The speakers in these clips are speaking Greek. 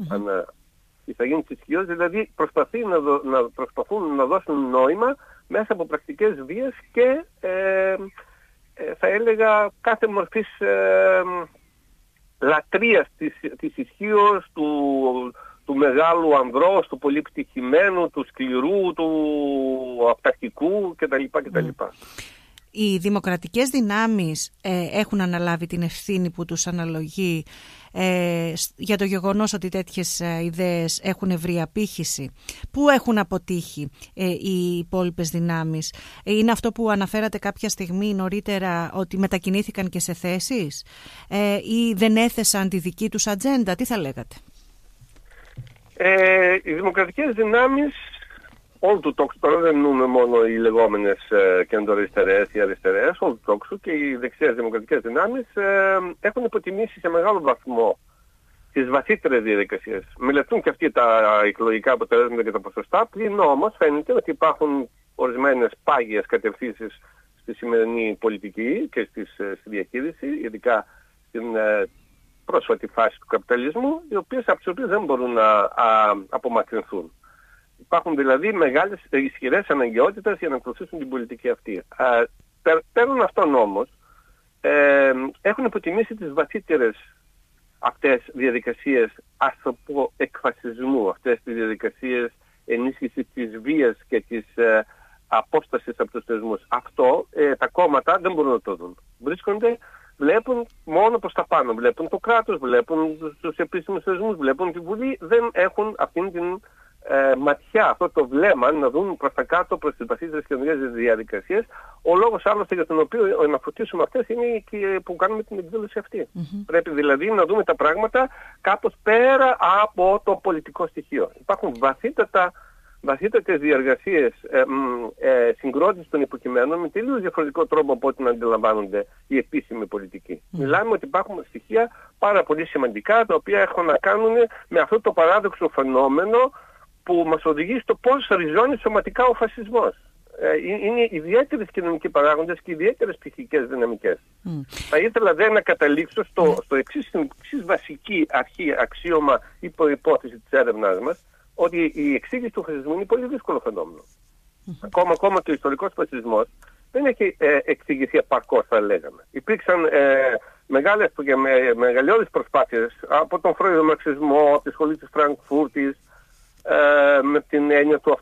ηθαγένειας ισχύως, δηλαδή προσπαθούν να δώσουν νόημα μέσα από πρακτικές βίες και θα έλεγα κάθε μορφής λατρείας της ισχύως, του μεγάλου ανδρός, του πολύ πτυχημένου, του σκληρού, του αυταρχικού κτλ. Οι δημοκρατικές δυνάμεις έχουν αναλάβει την ευθύνη που τους αναλογεί για το γεγονός ότι τέτοιες ιδέες έχουν ευρύ απήχηση. Πού έχουν αποτύχει οι υπόλοιπες δυνάμεις? Είναι αυτό που αναφέρατε κάποια στιγμή νωρίτερα, ότι μετακινήθηκαν και σε θέσεις, ή δεν έθεσαν τη δική τους ατζέντα? Τι θα λέγατε? Οι δημοκρατικές δυνάμεις όλου του τόξου, τώρα δεν εννοούμε μόνο οι λεγόμενες κεντροαριστερές ή αριστερές, όλου του τόξου, και οι δεξιές δημοκρατικές δυνάμεις έχουν υποτιμήσει σε μεγάλο βαθμό τις βαθύτερες διαδικασίες. Μελετούν και αυτοί τα εκλογικά αποτελέσματα και τα ποσοστά, πλην όμως φαίνεται ότι υπάρχουν ορισμένες πάγιες κατευθύνσεις στη σημερινή πολιτική και στη διαχείριση, ειδικά στην πρόσφατη φάση του καπιταλισμού, από τις οποίες δεν μπορούν να απομακρυνθούν. Υπάρχουν δηλαδή μεγάλες ισχυρές αναγκαιότητες για να ακολουθήσουν την πολιτική αυτή. Πέραν αυτών όμως, έχουν υποτιμήσει τις βαθύτερες αυτές διαδικασίες, ας το πω, εκφασισμού, αυτές τις διαδικασίες ενίσχυσης της βίας και της απόστασης από τους θεσμούς. Αυτό τα κόμματα δεν μπορούν να το δουν. Βλέπουν μόνο προς τα πάνω, βλέπουν το κράτος, βλέπουν τους επίσημους θεσμούς, βλέπουν τη Βουλή, δεν έχουν αυτήν την ματιά, αυτό το βλέμμα, να δουν προς τα κάτω, προς τις βαθύτερες κοινωνικές διαδικασίες. Ο λόγος άλλωστε για τον οποίο αναφωτίσουμε αυτές είναι και που κάνουμε την εκδήλωση αυτή. Πρέπει δηλαδή να δούμε τα πράγματα κάπως πέρα από το πολιτικό στοιχείο. Υπάρχουν βαθύτατες διαργασίες συγκρότησης των υποκειμένων με τελείως διαφορετικό τρόπο από ό,τι να αντιλαμβάνονται οι επίσημοι πολιτικοί. Μιλάμε ότι υπάρχουν στοιχεία πάρα πολύ σημαντικά, τα οποία έχουν να κάνουν με αυτό το παράδοξο φαινόμενο που μας οδηγεί στο πώς ριζώνει σωματικά ο φασισμός. Είναι ιδιαίτερες κοινωνικοί παράγοντες και ιδιαίτερες ψυχικές δυναμικές. Θα ήθελα να καταλήξω στο εξής βασική αρχή, αξίωμα ή προϋπόθεση της έρευνάς μας, ότι η εξήγηση του φασισμού είναι πολύ δύσκολο φαινόμενο. Ακόμα και ο ιστορικός φασισμός δεν έχει εξηγηθεί επαρκώς, θα λέγαμε. Υπήρξαν μεγάλες και μεγαλειώδεις προσπάθειες από τον φροηδομαρξισμό, από τη σχολή της Φραγκφούρτης, με την έννοια του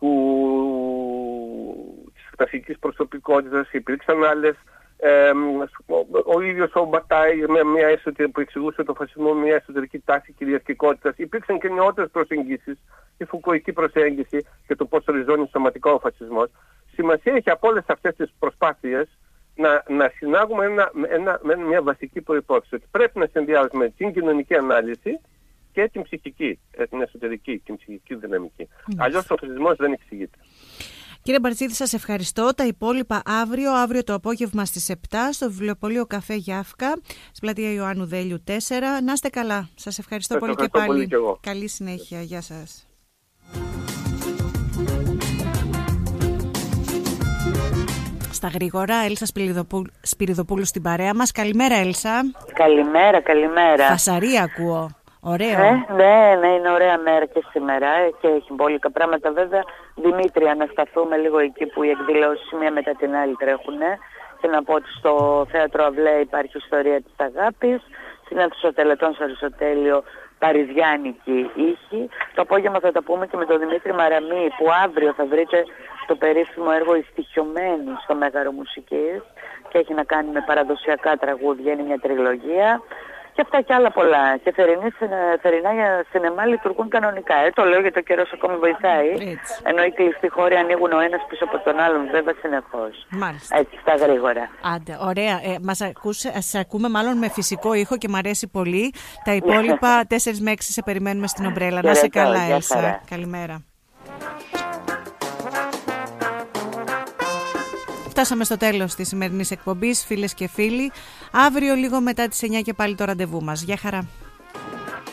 της αυταρχικής προσωπικότητας. Υπήρξαν άλλες, ο ίδιος ο Μπατάι με μια εσωτερική, που εξηγούσε το φασισμό, μια εσωτερική τάση κυριαρχικότητας. Υπήρξαν και νεότερες προσεγγίσεις, η φουκοϊκή προσέγγιση και το πώς ριζώνει σωματικά ο φασισμός. Σημασία έχει από όλες αυτές τις προσπάθειες να συνάγουμε μια βασική προϋπόθεση, ότι πρέπει να συνδυάζουμε την κοινωνική ανάλυση και την ψυχική, την εσωτερική, την ψυχική δυναμική. Αλλιώς ο φασισμός δεν εξηγείται. Κύριε Μπαρτσίδη, σας ευχαριστώ. Τα υπόλοιπα αύριο το απόγευμα στις 7 στο βιβλιοπωλείο Καφέ Γιάφκα, στην πλατεία Ιωάννου Δέλιου 4. Να είστε καλά. Σας ευχαριστώ πολύ και πάλι. Πολύ και εγώ. Καλή συνέχεια. Γεια σας. Στα γρήγορα, Έλσα Σπυριδοπούλου στην παρέα μας. Καλημέρα, Έλσα. Καλημέρα. Φασαρία ακούω. Ωραίο. Ναι, είναι ωραία μέρα και σήμερα και έχει μπόλικα πράγματα. Βέβαια, Δημήτρια, να σταθούμε λίγο εκεί που οι εκδηλώσεις μία μετά την άλλη τρέχουν. Και να πω ότι στο Θέατρο Αυλέ υπάρχει ιστορία της αγάπης, στην αίθουσα Τελετών στο Αριστοτέλειο παριζιάνικη ήχη. Το απόγευμα θα τα πούμε και με τον Δημήτρη Μαραμή, που αύριο θα βρείτε το περίφημο έργο «Η Στοιχειωμένη» στο Μέγαρο Μουσικής και έχει να κάνει με παραδοσιακά τραγούδια, είναι μια τριλογία. Και αυτά και άλλα πολλά. Και θερινά για σινεμά λειτουργούν κανονικά. Το λέω γιατί ο καιρός ακόμη βοηθάει. Έτσι. Ενώ οι κλειστοί χώροι ανοίγουν ο ένας πίσω από τον άλλον, βέβαια, συνεχώς. Μάλιστα. Έτσι, στα γρήγορα. Άντε, ωραία. Σας ακούμε μάλλον με φυσικό ήχο και μου αρέσει πολύ. Τα υπόλοιπα 4 με 6 σε περιμένουμε στην ομπρέλα. Να σε καλά, Έλσα. Καλημέρα. Φτάσαμε στο τέλος της σημερινής εκπομπής, φίλες και φίλοι. Αύριο λίγο μετά τις 9 και πάλι το ραντεβού μας. Γεια χαρά.